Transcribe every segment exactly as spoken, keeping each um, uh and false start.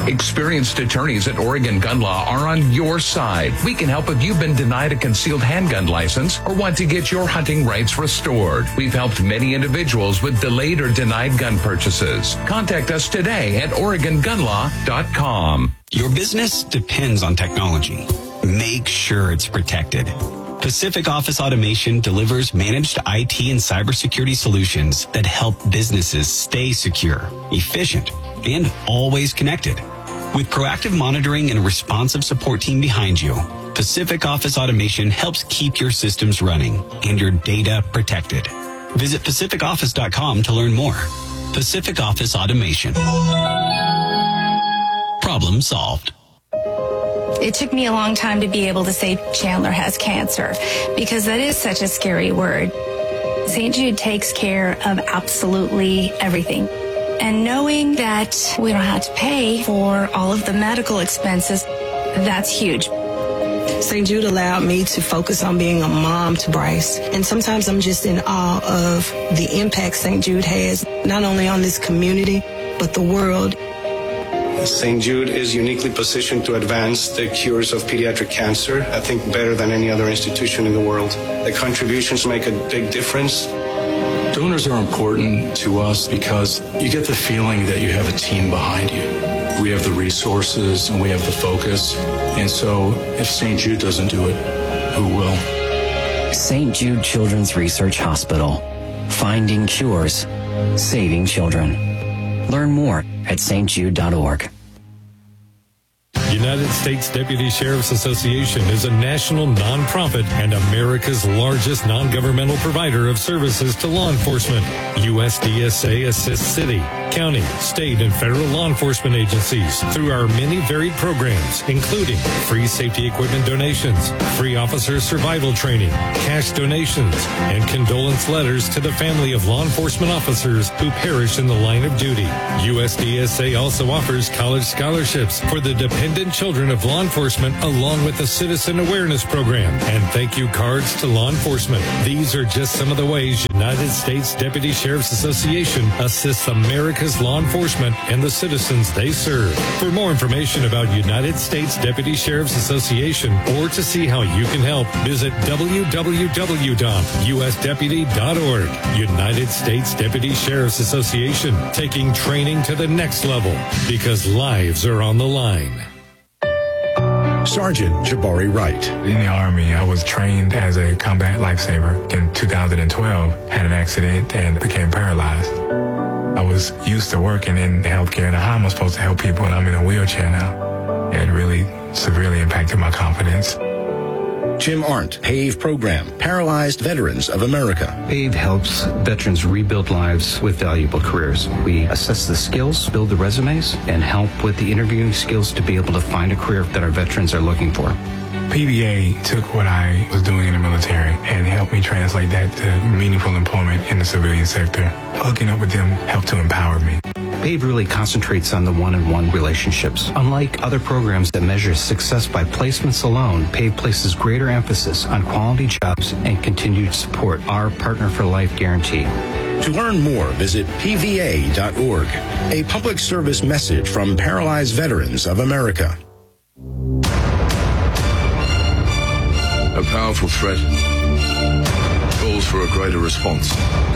Experienced attorneys at Oregon Gun Law are on your side. We can help if you've been denied a concealed handgun license or want to get your hunting rights restored. We've helped many individuals with delayed or denied gun purchases. Contact us today at Oregon Gun Law dot com. Your business depends on technology. Make sure it's protected. Pacific Office Automation delivers managed I T and cybersecurity solutions that help businesses stay secure, efficient, and always connected. With proactive monitoring and a responsive support team behind you, Pacific Office Automation helps keep your systems running and your data protected. Visit Pacific Office dot com to learn more. Pacific Office Automation. Problem solved. It took me a long time to be able to say Chandler has cancer because that is such a scary word. Saint Jude takes care of absolutely everything. And knowing that we don't have to pay for all of the medical expenses, that's huge. Saint Jude allowed me to focus on being a mom to Bryce. And sometimes I'm just in awe of the impact Saint Jude has, not only on this community, but the world. Saint Jude is uniquely positioned to advance the cures of pediatric cancer, I think better than any other institution in the world. The contributions make a big difference. Donors are important to us because you get the feeling that you have a team behind you. We have the resources and we have the focus. And so if Saint Jude doesn't do it, who will? Saint Jude Children's Research Hospital. Finding cures. Saving children. Learn more at S T jude dot org. United States Deputy Sheriff's Association is a national nonprofit and America's largest non-governmental provider of services to law enforcement. U S D S A assists city, county, state, and federal law enforcement agencies through our many varied programs, including free safety equipment donations, free officer survival training, cash donations, and condolence letters to the family of law enforcement officers who perish in the line of duty. U S D S A also offers college scholarships for the dependent children of law enforcement, along with the Citizen Awareness Program and thank you cards to law enforcement. These are just some of the ways United States Deputy Sheriff's Association assists America's law enforcement and the citizens they serve. For more information about United States Deputy Sheriff's Association or to see how you can help, visit w w w dot u s deputy dot org. United States Deputy Sheriff's Association, taking training to the next level because lives are on the line. Sergeant Jabari Wright. In the Army, I was trained as a combat lifesaver. In two thousand twelve, had an accident and became paralyzed. I was used to working in healthcare and how am I supposed to help people and I'm in a wheelchair now. It really severely impacted my confidence. Jim Arndt, PAVE program, Paralyzed Veterans of America. PAVE helps veterans rebuild lives with valuable careers. We assess the skills, build the resumes, and help with the interviewing skills to be able to find a career that our veterans are looking for. P V A took what I was doing in the military and helped me translate that to meaningful employment in the civilian sector. Hooking up with them helped to empower me. PAVE really concentrates on the one-on-one relationships. Unlike other programs that measure success by placements alone, PAVE places greater emphasis on quality jobs and continued support. Our Partner for Life guarantee. To learn more, visit p v a dot org. A public service message from Paralyzed Veterans of America. A powerful threat calls for a greater response.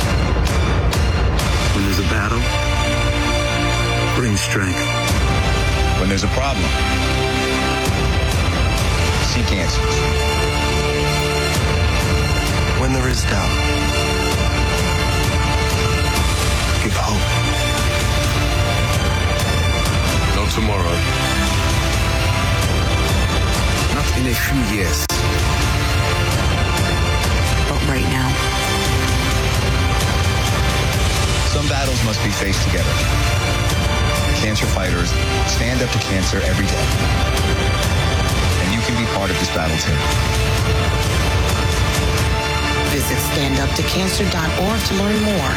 When there's a battle, bring strength. When there's a problem, seek answers. When there is doubt, give hope. Not tomorrow. Not in a few years. But right now. Some battles must be faced together. Cancer fighters stand up to cancer every day. And you can be part of this battle too. Visit stand up to cancer dot org to learn more.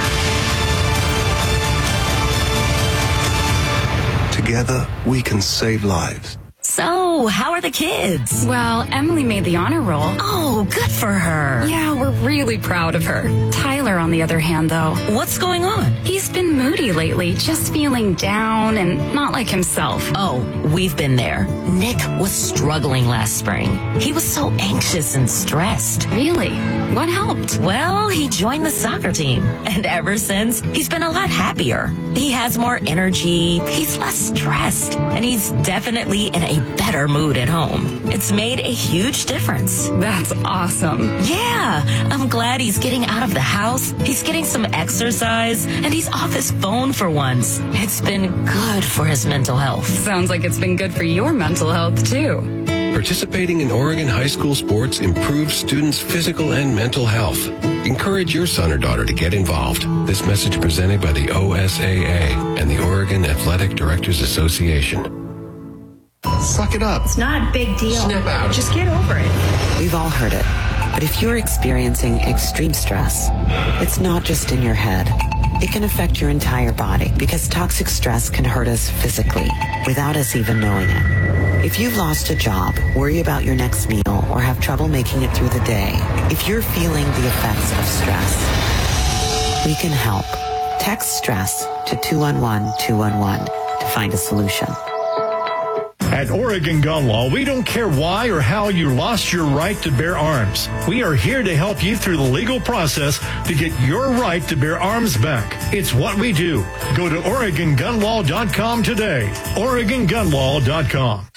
Together, we can save lives. So, how are the kids? Well, Emily made the honor roll. Oh, good for her. Yeah, we're really proud of her. Tyler, on the other hand, though. What's going on? He's been moody lately, just feeling down and not like himself. Oh, we've been there. Nick was struggling last spring. He was so anxious and stressed. Really? What helped? Well, he joined the soccer team. And ever since, he's been a lot happier. He has more energy, he's less stressed, and he's definitely in a better mood at home. It's made a huge difference. That's awesome. Yeah, I'm glad he's getting out of the house, he's getting some exercise, and he's off his phone for once. It's been good for his mental health. Sounds like it's been good for your mental health, too. Participating in Oregon high school sports improves students' physical and mental health. Encourage your son or daughter to get involved. This message presented by the O S A A and the Oregon Athletic Directors Association. Suck it up. It's not a big deal. Snap out. Just get over it. We've all heard it. But if you're experiencing extreme stress, it's not just in your head. It can affect your entire body because toxic stress can hurt us physically without us even knowing it. If you've lost a job, worry about your next meal, or have trouble making it through the day, if you're feeling the effects of stress, we can help. Text STRESS to two one one two one one to find a solution. At Oregon Gun Law, we don't care why or how you lost your right to bear arms. We are here to help you through the legal process to get your right to bear arms back. It's what we do. Go to Oregon Gun Law dot com today. Oregon Gun Law dot com.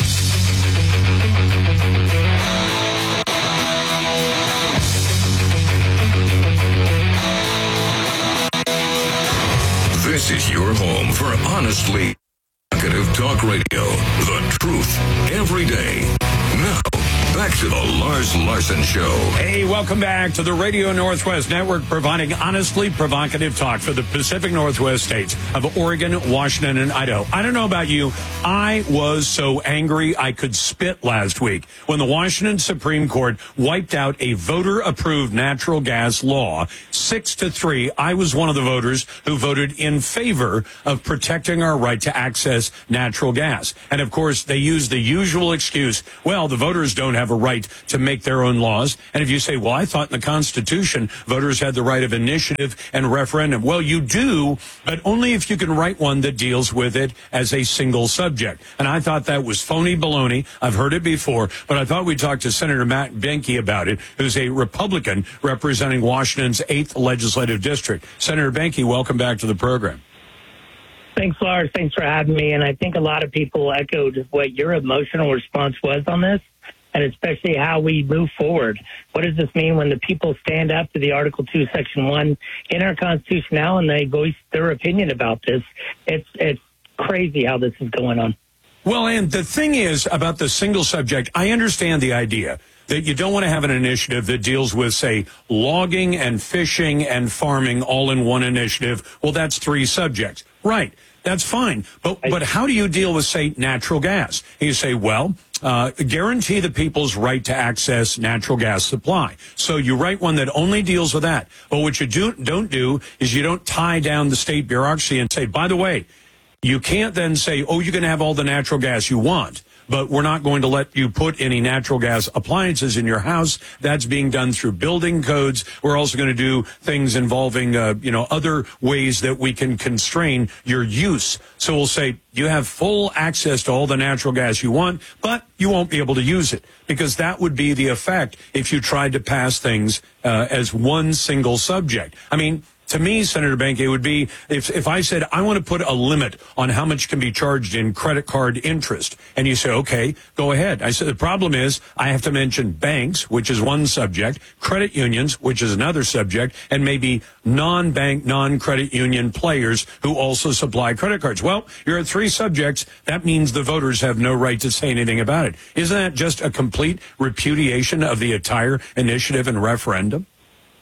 This is your home for honestly provocative talk radio. The truth every day. Now, back to the Lars Larson Show. Hey, welcome back to the Radio Northwest Network, providing honestly provocative talk for the Pacific Northwest states of Oregon, Washington, and Idaho. I don't know about you. I was so angry I could spit last week when the Washington Supreme Court wiped out a voter-approved natural gas law. Six to three, I was one of the voters who voted in favor of protecting our right to access natural gas. And, of course, they used the usual excuse, well, the voters don't have a right to make their own laws. And if you say, well, I thought in the Constitution voters had the right of initiative and referendum. Well, you do, but only if you can write one that deals with it as a single subject. And I thought that was phony baloney. I've heard it before, but I thought we'd talk to Senator Matt Benke about it, who's a Republican representing Washington's eighth legislative district. Senator Benke, welcome back to the program. Thanks, Lars. Thanks for having me. And I think a lot of people echoed what your emotional response was on this, and especially how we move forward. What does this mean when the people stand up to the Article two, Section one in our Constitution now and they voice their opinion about this? It's it's crazy how this is going on. Well, and the thing is about the single subject, I understand the idea that you don't want to have an initiative that deals with, say, logging and fishing and farming all in one initiative. Well, that's three subjects. Right. That's fine. But but how do you deal with, say, natural gas? You say, well, uh, guarantee the people's right to access natural gas supply. So you write one that only deals with that. But what you do, don't do is you don't tie down the state bureaucracy and say, by the way, you can't then say, oh, you can have all the natural gas you want, but we're not going to let you put any natural gas appliances in your house. That's being done through building codes. We're also going to do things involving, uh, you know, other ways that we can constrain your use. So we'll say you have full access to all the natural gas you want, but you won't be able to use it, because that would be the effect if you tried to pass things uh, as one single subject. I mean, to me, Senator Benke, it would be if if I said I want to put a limit on how much can be charged in credit card interest, and you say, okay, go ahead. I said the problem is I have to mention banks, which is one subject, credit unions, which is another subject, and maybe non-bank, non-credit union players who also supply credit cards. Well, you're at three subjects. That means the voters have no right to say anything about it. Isn't that just a complete repudiation of the entire initiative and referendum?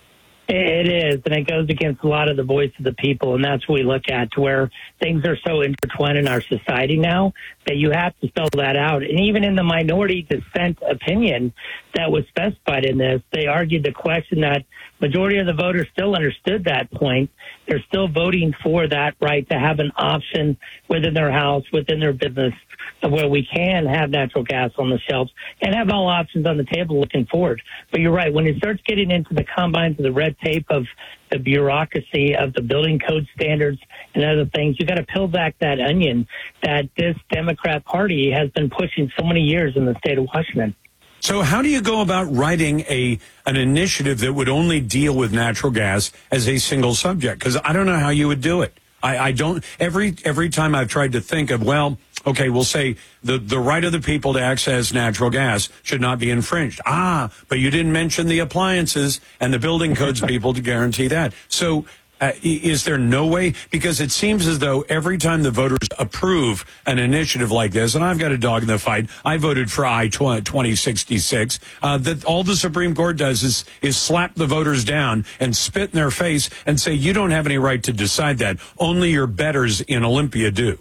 It is, and it goes against a lot of the voice of the people, and that's what we look at, to where things are so intertwined in our society now that you have to spell that out. And even in the minority dissent opinion that was specified in this, they argued the question that majority of the voters still understood that point. They're still voting for that right to have an option within their house, within their business, where we can have natural gas on the shelves and have all options on the table looking forward. But you're right, when it starts getting into the combines of the red tape of the bureaucracy of the building code standards and other things, you got to peel back that onion that this Democrat Party has been pushing so many years in the state of Washington. So how do you go about writing a an initiative that would only deal with natural gas as a single subject? Because I don't know how you would do it. I, I don't. Every every time I've tried to think of, well, okay, we'll say the, the right of the people to access natural gas should not be infringed. Ah, but you didn't mention the appliances and the building codes people to guarantee that. So uh, is there no way? Because it seems as though every time the voters approve an initiative like this, and I've got a dog in the fight, I voted for I twenty sixty-six, uh, that all the Supreme Court does is, is slap the voters down and spit in their face and say, you don't have any right to decide that. Only your betters in Olympia do.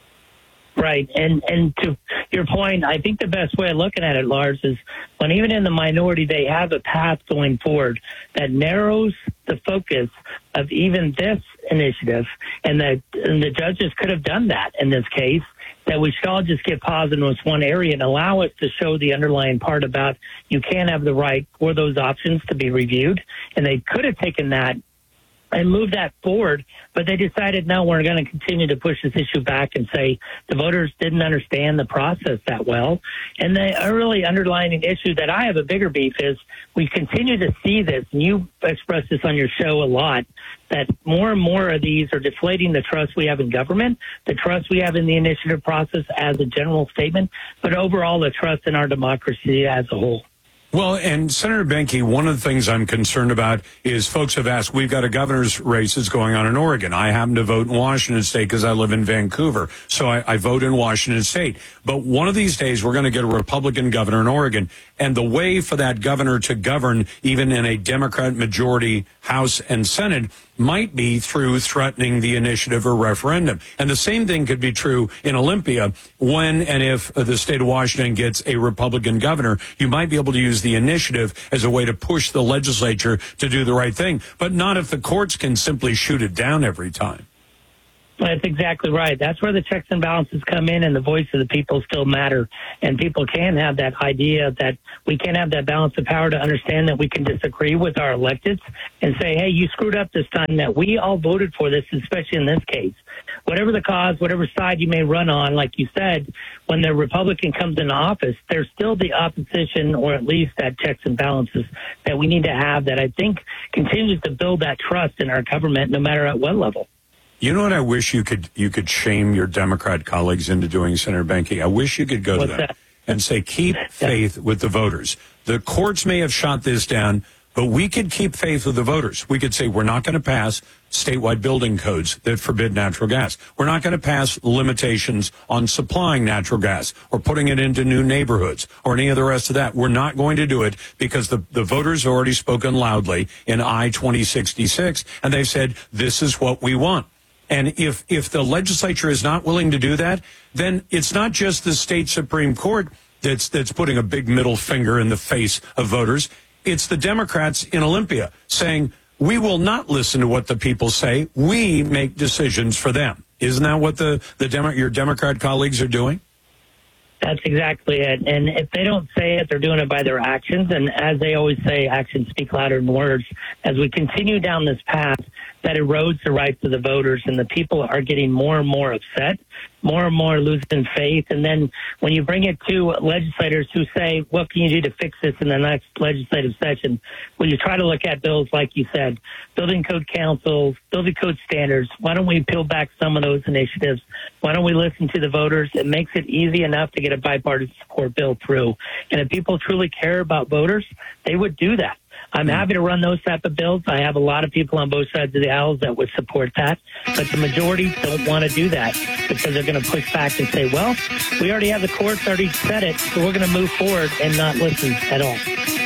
Right. And and to your point, I think the best way of looking at it, Lars, is when even in the minority, they have a path going forward that narrows the focus of even this initiative. And the, and the judges could have done that in this case, that we should all just get paused in this one area and allow us to show the underlying part about you can have the right for those options to be reviewed. And they could have taken that and move that forward, but they decided, no, we're going to continue to push this issue back and say the voters didn't understand the process that well. And the really underlying issue that I have a bigger beef is we continue to see this, and you expressed this on your show a lot, that more and more of these are deflating the trust we have in government, the trust we have in the initiative process as a general statement, but overall the trust in our democracy as a whole. Well, and Senator Benke, one of the things I'm concerned about is folks have asked, we've got a governor's race that's going on in Oregon. I happen to vote in Washington State because I live in Vancouver, so I, I vote in Washington State. But one of these days, we're going to get a Republican governor in Oregon, and the way for that governor to govern, even in a Democrat majority House and Senate, might be through threatening the initiative or referendum. And the same thing could be true in Olympia. When and if the state of Washington gets a Republican governor, you might be able to use the initiative as a way to push the legislature to do the right thing, but not if the courts can simply shoot it down every time. That's exactly right. That's where the checks and balances come in, and the voice of the people still matter. And people can have that idea that we can have that balance of power to understand that we can disagree with our electeds and say, hey, you screwed up this time, that we all voted for this, especially in this case. Whatever the cause, whatever side you may run on, like you said, when the Republican comes into office, there's still the opposition, or at least that checks and balances that we need to have, that I think continues to build that trust in our government, no matter at what level. You know what I wish you could you could shame your Democrat colleagues into doing, Senator Benke? I wish you could go What's to them that? and say, keep faith with the voters. The courts may have shot this down, but we could keep faith with the voters. We could say we're not going to pass statewide building codes that forbid natural gas. We're not going to pass limitations on supplying natural gas or putting it into new neighborhoods or any of the rest of that. We're not going to do it because the, the voters have already spoken loudly in I twenty sixty-six, and they've said this is what we want. And if, if the legislature is not willing to do that, then it's not just the state Supreme Court that's, that's putting a big middle finger in the face of voters. It's the Democrats in Olympia saying, we will not listen to what the people say. We make decisions for them. Isn't that what the, the Demo- your Democrat colleagues are doing? That's exactly it. And if they don't say it, they're doing it by their actions. And as they always say, actions speak louder than words. As we continue down this path that erodes the rights of the voters, and the people are getting more and more upset, more and more losing faith. And then when you bring it to legislators who say, what can you do to fix this in the next legislative session? When you try to look at bills, like you said, building code councils, building code standards, why don't we peel back some of those initiatives? Why don't we listen to the voters? It makes it easy enough to get a bipartisan support bill through. And if people truly care about voters, they would do that. I'm happy to run those type of bills. I have a lot of people on both sides of the aisle that would support that. But the majority don't want to do that because they're going to push back and say, well, we already have the courts already said it, so we're going to move forward and not listen at all.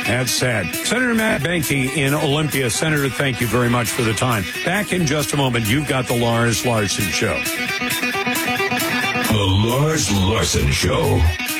That's sad. Senator Matt Benke in Olympia. Senator, thank you very much for the time. Back in just a moment. You've got the Lars Larson Show. The Lars Larson Show.